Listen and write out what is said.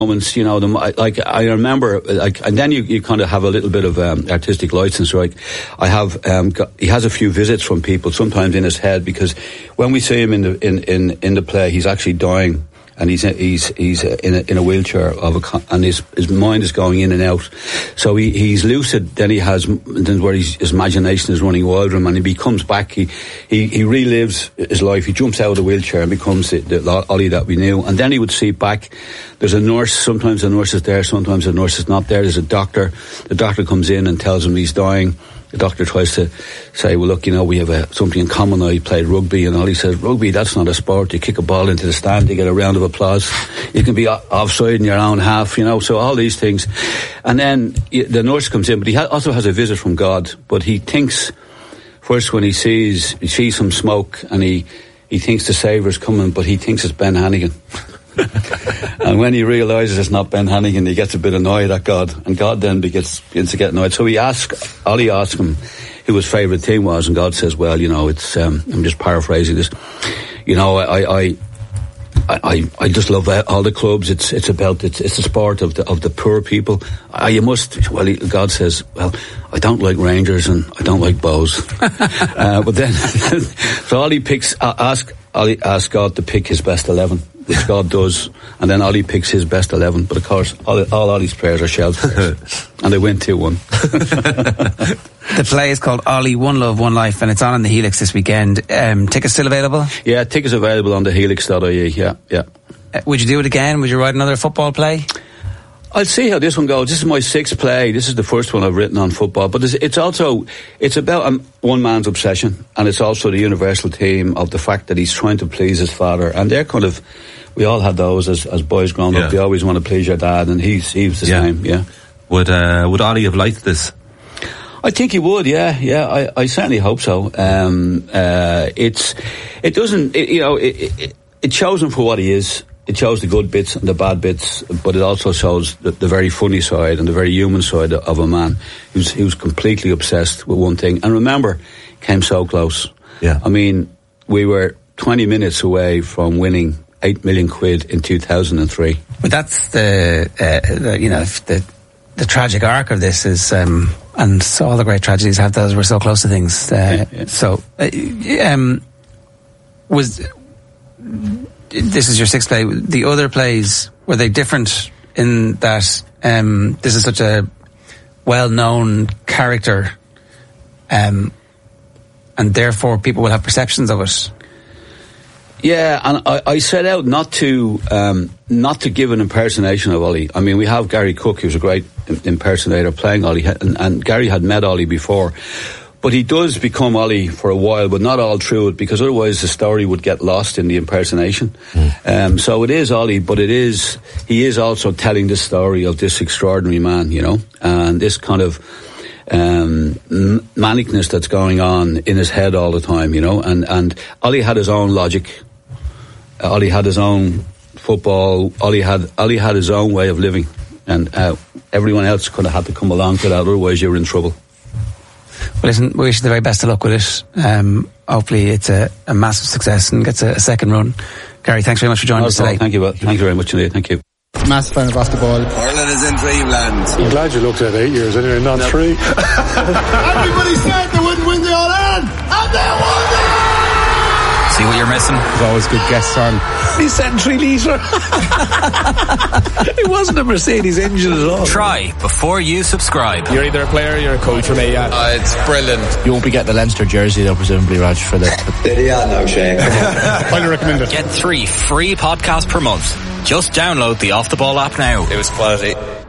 moments, you know, like I remember, like, and then you kind of have a little bit of artistic license. Like, I have, he has a few visits from people sometimes in his head, because when we see him in the play, he's actually dying, and he's in a wheelchair and his mind is going in and out. So he's lucid. Then where his imagination is running wild, and he becomes back. He relives his life. He jumps out of the wheelchair and becomes the Ollie that we knew. And then he would see back. There's a nurse. Sometimes the nurse is there. Sometimes the nurse is not there. There's a doctor. The doctor comes in and tells him he's dying. The doctor tries to say, well, look, you know, we have something in common. I played rugby, and Ollie says, rugby, that's not a sport. You kick a ball into the stand, you get a round of applause. You can be offside in your own half, you know, so all these things. And then the nurse comes in, but he also has a visit from God. But he thinks, first when he sees some smoke, and he thinks the Saviour's coming, but he thinks it's Ben Hannigan. And when he realises it's not Ben Hannigan, he gets a bit annoyed at God, and God then begins to get annoyed. So Ollie asks him who his favourite team was, and God says, well, you know, it's I'm just paraphrasing this, you know, I just love all the clubs. It's the sport of the poor people. God says, well, I don't like Rangers and I don't like Bows. But then so Ollie asks God to pick his best 11, which God does, and then Ollie picks his best 11. But of course, all Ollie's players are Shels players, and they win 2-1. The play is called Ollie, One Love, One Life, and it's on in the Helix this weekend. Tickets still available? Yeah, tickets available on the helix.ie, yeah. Would you do it again? Would you write another football play? I'll see how this one goes. This is my 6th play. This is the first one I've written on football. But it's about one man's obsession, and it's also the universal theme of the fact that he's trying to please his father. And they're kind of, we all had those as boys growing up. You always want to please your dad, and he was the same, yeah. Would Ollie have liked this? I think he would, yeah. I certainly hope so. It shows him for what he is. It shows the good bits and the bad bits, but it also shows the very funny side and the very human side of a man who's completely obsessed with one thing. And remember, came so close. Yeah. I mean, we were 20 minutes away from winning 8 million quid in 2003. But that's the tragic arc of this is, and so all the great tragedies have those. We're so close to things. So, this is your 6th play. The other plays, were they different in that this is such a well-known character, and therefore people will have perceptions of it? Yeah, and I set out not to give an impersonation of Ollie. I mean, we have Gary Cook, who's a great impersonator, playing Ollie, and Gary had met Ollie before. But he does become Ollie for a while, but not all through it, because otherwise the story would get lost in the impersonation. So it is Ollie, but he is also telling the story of this extraordinary man, you know, and this kind of manicness that's going on in his head all the time, you know, and Ollie had his own logic. Ollie had his own football. Ollie had his own way of living, and everyone else kind of had to come along to that, otherwise you were in trouble. Well, listen, we wish you the very best of luck with it. Hopefully it's a massive success and gets a second run. Gary, thanks very much for joining us today. Thank you very much indeed. Thank you. Massive fan of Off the Ball. Ireland is in dreamland. I'm glad you looked at 8 years anyway, not 3. Everybody said they wouldn't win the All-Ireland, and they won it! See what you're missing? There's always good guests on. He said 3 litre. It wasn't a Mercedes engine at all. Try before you subscribe. You're either a player or you're a coach for me, yeah. It's brilliant. You won't be getting the Leinster jersey though, presumably, Raj, for the... Yeah, no, Shane. Highly recommend it. Get 3 free podcasts per month. Just download the Off the Ball app now. It was quality.